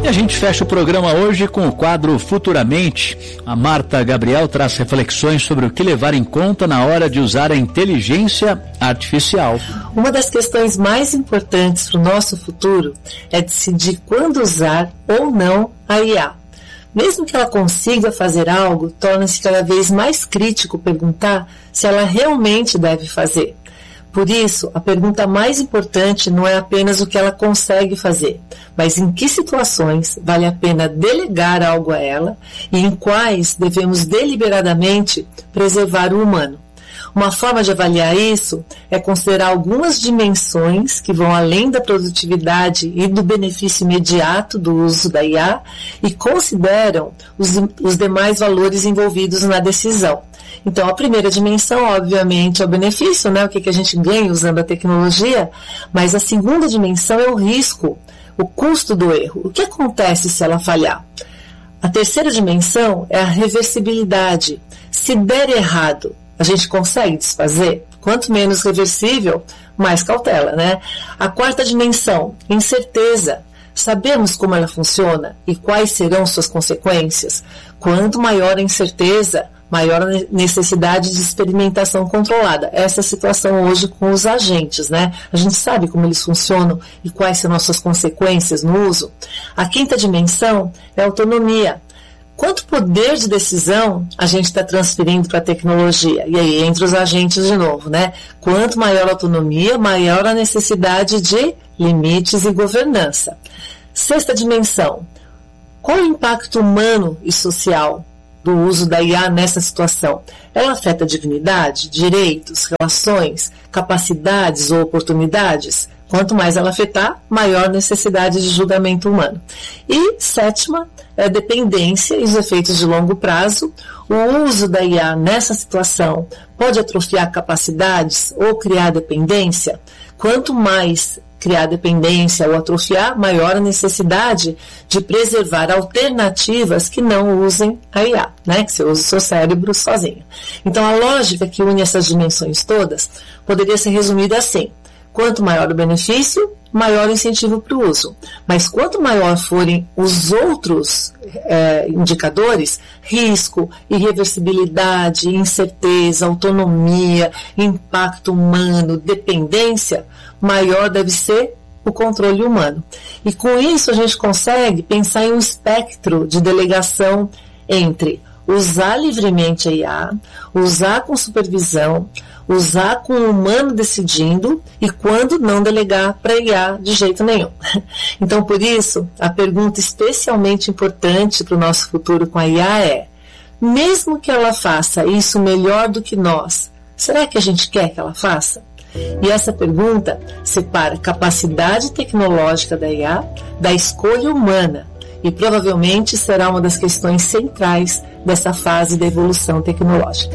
E a gente fecha o programa hoje com o quadro Futuramente. A Marta Gabriel traz reflexões sobre o que levar em conta na hora de usar a inteligência artificial. Uma das questões mais importantes para o nosso futuro é decidir quando usar ou não a IA. Mesmo que ela consiga fazer algo, torna-se cada vez mais crítico perguntar se ela realmente deve fazer. Por isso, a pergunta mais importante não é apenas o que ela consegue fazer, mas em que situações vale a pena delegar algo a ela e em quais devemos deliberadamente preservar o humano. Uma forma de avaliar isso é considerar algumas dimensões que vão além da produtividade e do benefício imediato do uso da IA e consideram os demais valores envolvidos na decisão. Então, a primeira dimensão, obviamente, é o benefício, né? O que a gente ganha usando a tecnologia, mas a segunda dimensão é o risco, o custo do erro. O que acontece se ela falhar? A terceira dimensão é a reversibilidade. Se der errado, a gente consegue desfazer? Quanto menos reversível, mais cautela, né? A quarta dimensão, incerteza. Sabemos como ela funciona e quais serão suas consequências? Quanto maior a incerteza, maior a necessidade de experimentação controlada. Essa é a situação hoje com os agentes, né? A gente sabe como eles funcionam e quais são nossas consequências no uso. A quinta dimensão é a autonomia. Quanto poder de decisão a gente está transferindo para a tecnologia? E aí, entre os agentes de novo, né? Quanto maior a autonomia, maior a necessidade de limites e governança. Sexta dimensão. Qual é o impacto humano e social do uso da IA nessa situação? Ela afeta a dignidade, direitos, relações, capacidades ou oportunidades? Quanto mais ela afetar, maior necessidade de julgamento humano. E sétima, é a dependência e os efeitos de longo prazo. O uso da IA nessa situação pode atrofiar capacidades ou criar dependência. Quanto mais criar dependência ou atrofiar, maior a necessidade de preservar alternativas que não usem a IA, né? Que você use o seu cérebro sozinho. Então, a lógica que une essas dimensões todas poderia ser resumida assim: quanto maior o benefício, maior o incentivo para o uso. Mas quanto maior forem os outros indicadores, risco, irreversibilidade, incerteza, autonomia, impacto humano, dependência, maior deve ser o controle humano. E com isso a gente consegue pensar em um espectro de delegação entre usar livremente a IA, usar com supervisão, usar com o humano decidindo e quando não delegar para a IA de jeito nenhum. Então, por isso, a pergunta especialmente importante para o nosso futuro com a IA é: mesmo que ela faça isso melhor do que nós, será que a gente quer que ela faça? E essa pergunta separa a capacidade tecnológica da IA da escolha humana e provavelmente será uma das questões centrais dessa fase da evolução tecnológica.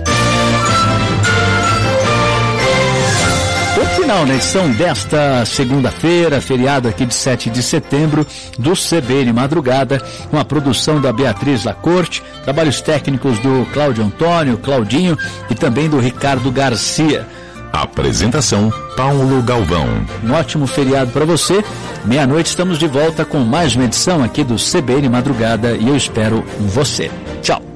Final na edição desta segunda-feira, feriado aqui de 7 de setembro, do CBN Madrugada, com a produção da Beatriz Lacorte, trabalhos técnicos do Cláudio Antônio, Claudinho e também do Ricardo Garcia. Apresentação, Paulo Galvão. Um ótimo feriado para você. Meia-noite estamos de volta com mais uma edição aqui do CBN Madrugada e eu espero você. Tchau.